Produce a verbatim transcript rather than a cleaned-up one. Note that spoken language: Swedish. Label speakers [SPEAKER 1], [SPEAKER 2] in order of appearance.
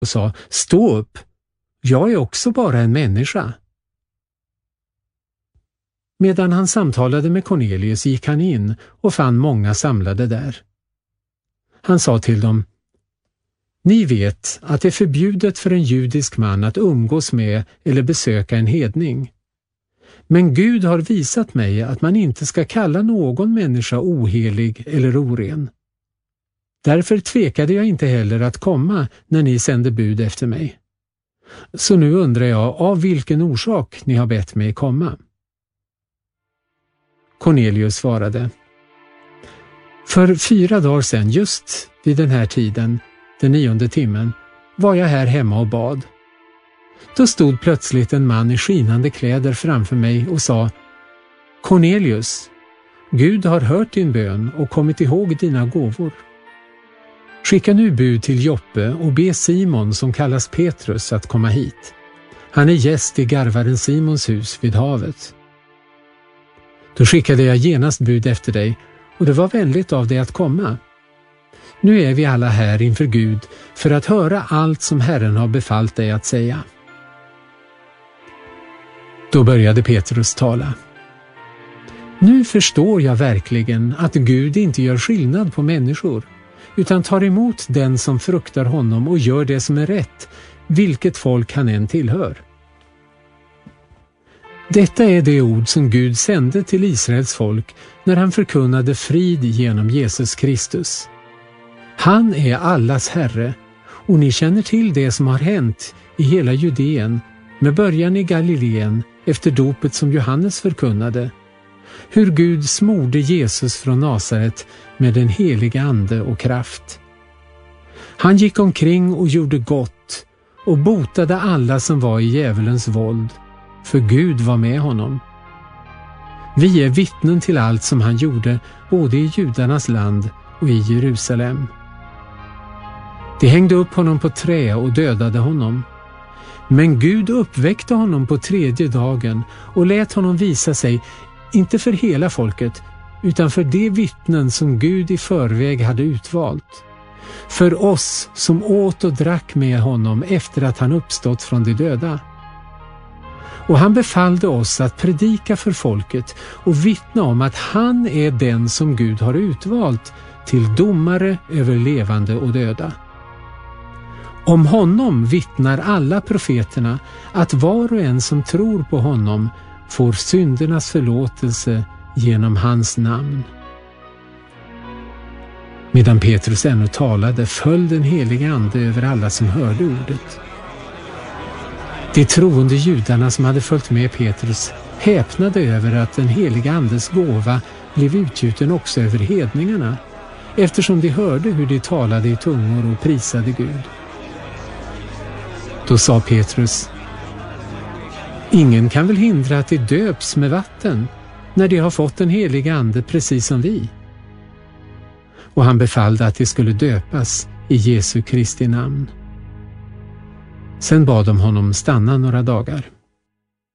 [SPEAKER 1] och sa: stå upp, jag är också bara en människa. Medan han samtalade med Cornelius gick han in och fann många samlade där. Han sa till dem: ni vet att det är förbjudet för en judisk man att umgås med eller besöka en hedning. Men Gud har visat mig att man inte ska kalla någon människa ohelig eller oren. Därför tvekade jag inte heller att komma när ni sände bud efter mig. Så nu undrar jag av vilken orsak ni har bett mig komma. Cornelius svarade: för fyra dagar sedan, just vid den här tiden, den nionde timmen, var jag här hemma och bad. Då stod plötsligt en man i skinande kläder framför mig och sa: Cornelius, Gud har hört din bön och kommit ihåg dina gåvor. Skicka nu bud till Joppe och be Simon, som kallas Petrus, att komma hit. Han är gäst i garvaren Simons hus vid havet. Då skickade jag genast bud efter dig, och det var vänligt av dig att komma. Nu är vi alla här inför Gud för att höra allt som Herren har befallt dig att säga. Då började Petrus tala. Nu förstår jag verkligen att Gud inte gör skillnad på människor, utan tar emot den som fruktar honom och gör det som är rätt, vilket folk han än tillhör. Detta är det ord som Gud sände till Israels folk när han förkunnade frid genom Jesus Kristus. Han är allas Herre, och ni känner till det som har hänt i hela Judeen, med början i Galileen efter dopet som Johannes förkunnade, hur Gud smorde Jesus från Nasaret med den heliga ande och kraft. Han gick omkring och gjorde gott och botade alla som var i djävulens våld, för Gud var med honom. Vi är vittnen till allt som han gjorde både i judarnas land och i Jerusalem. De hängde upp honom på trä och dödade honom. Men Gud uppväckte honom på tredje dagen och lät honom visa sig, inte för hela folket, utan för de vittnen som Gud i förväg hade utvalt. För oss som åt och drack med honom efter att han uppstått från de döda. Och han befallde oss att predika för folket och vittna om att han är den som Gud har utvalt till domare över levande och döda. Om honom vittnar alla profeterna att var och en som tror på honom får syndernas förlåtelse genom hans namn. Medan Petrus ännu talade föll den heliga ande över alla som hörde ordet. De troende judarna som hade följt med Petrus häpnade över att den heliga andes gåva blev utgjuten också över hedningarna, eftersom de hörde hur de talade i tungor och prisade Gud. Då sa Petrus: ingen kan väl hindra att de döps med vatten när de har fått den heliga ande precis som vi. Och han befallde att de skulle döpas i Jesu Kristi namn. Sen bad de honom stanna några dagar.